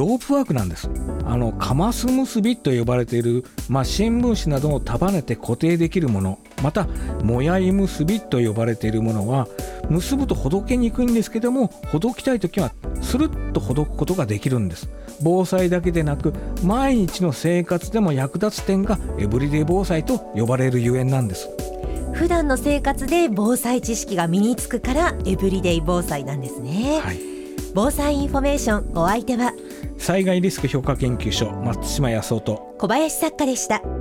ープワークなんです。カマス結びと呼ばれている、新聞紙などを束ねて固定できるもの、またもやい結びと呼ばれているものは結ぶとほどけにくいんですけども、ほどきたいときはスルッとほどくことができるんです。防災だけでなく毎日の生活でも役立つ点がエブリデイ防災と呼ばれるゆえんなんです。 普段の生活で防災知識が身につくからエブリデイ防災なんですね、はい、防災インフォメーション、お相手は災害リスク評価研究所松島康夫と小林作家でした。